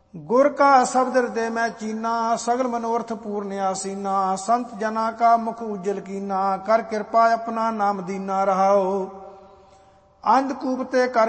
ਗੁਰ ਕਾ ਸ਼ਬਦ ਹਿਰਦੇ ਮੈਂ ਚੀਨਾ, ਸਗਲ ਮਨੋਰਥ ਪੂਰਨ ਆਸੀਨਾ। ਸੰਤ ਜਨਾ ਕਾ ਮੁਖ ਉਜਲ ਕੀਨਾ, ਕਰ ਕਿਰਪਾ ਆਪਣਾ ਨਾਮ ਦੀਨਾ ਰਹਾਓ। ਅੰਧਕੂਪ ਤੇ ਕਰ